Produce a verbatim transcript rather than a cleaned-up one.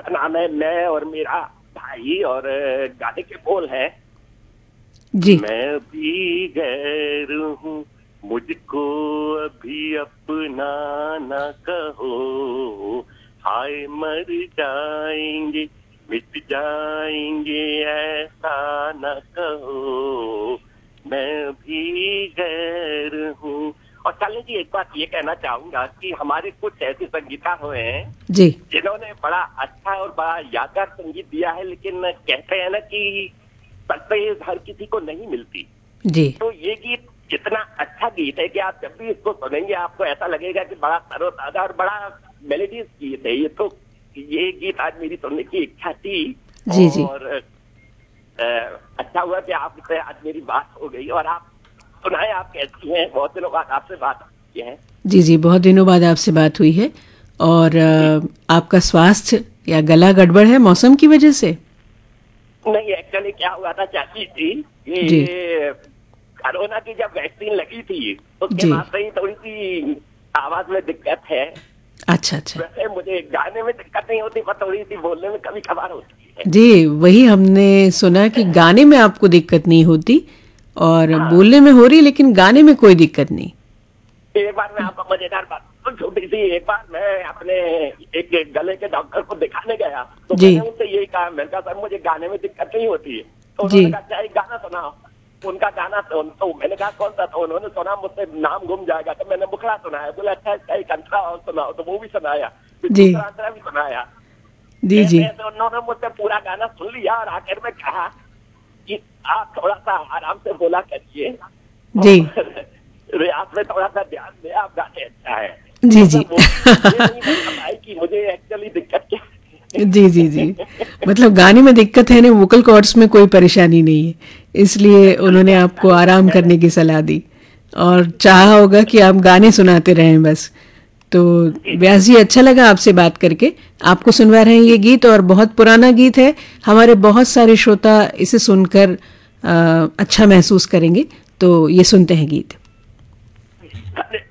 का नाम है मैं और मेरा भाई, और गाने के बोल हैं जी। मैं भी गैर हूँ, मुझको अभी अपना न कहो, हाय मर जाएंगे मिट जाएंगे ऐसा न कहो, मैं भी गैर हूँ। और चलिए जी, एक बात ये कहना चाहूंगा कि हमारे कुछ ऐसे संगीतकार हुए हैं जी जिन्होंने बड़ा अच्छा और बड़ा यादगार संगीत दिया है, लेकिन कहते हैं ना कि सरप्राइज हर किसी को नहीं मिलती। जी तो ये गीत इतना अच्छा गीत है कि आप जब भी इसको सुनेंगे आपको ऐसा लगेगा कि बड़ा तरोताजा और बड़ा मेलोडियस गीत है ये। तो ये गीत आज मेरी सुनने की इच्छा थी, जी जी और आ, अच्छा हुआ कि आपसे आज मेरी बात हो गई। और आप सुनाए, आप कैसी हैं? बहुत दिनों बाद आपसे बात की है। जी जी बहुत दिनों बाद आपसे बात हुई है। और आ, आपका स्वास्थ्य या गला गड़बड़ है मौसम की वजह से? नहीं, एक्चुअली क्या हुआ था चाची जी, जी ये कोरोना की जब वैक्सीन लगी थी उसके जी। बाद से ही थोड़ी सी आवाज में दिक्कत है। अच्छा अच्छा। वैसे मुझे गाने में दिक्कत नहीं होती, पर थोड़ी सी बोलने में कभी कभार होती है। जी वही हमने सुना कि गाने में आपको दिक्कत नहीं होती और हाँ। बोलने में हो रही, लेकिन गाने में कोई दिक्कत नहीं। एक बार मैं आपको मजेदार बात तो छोटी सी, एक बार मैं अपने एक गले के डॉक्टर को दिखाने गया तो जी। मैंने उनसे यही कहा, मैंने कहा सर मुझे गाने में दिक्कत नहीं होती है। तो जी। उन्होंने कहा क्या एक गाना सुनाओ। उनका गाना सुन, तो मैंने कहा कौन सा? तो उन्होंने सुना, मुझसे नाम गुम जाएगा, तो मैंने मुखड़ा सुनाया। बोला अच्छा इसका एक अंतरा और सुनाओ, तो वो भी सुनाया, फिर जी। दूसरा अंतरा भी सुनाया। जी जी ऐसे उन्होंने मुझसे पूरा गाना सुन लिया और आखिर में कहा कि आप थोड़ा सा आराम से बोला करिए, जी रियाज में थोड़ा सा ध्यान दे, आप गाते अच्छा है। जी जी वो ये नहीं बता पाई कि मुझे एक्चुअली दिक्कत क्या है। जी जी जी मतलब गाने में दिक्कत है ना, वोकल कॉर्ड्स में कोई परेशानी नहीं है, इसलिए उन्होंने आपको आराम करने की सलाह दी और चाहा होगा कि आप गाने सुनाते रहें बस। तो व्यास जी अच्छा लगा आपसे बात करके। आपको सुनवा रहे हैं ये गीत, और बहुत पुराना गीत है, हमारे बहुत सारे श्रोता इसे सुनकर आ, अच्छा महसूस करेंगे। तो ये सुनते हैं गीत।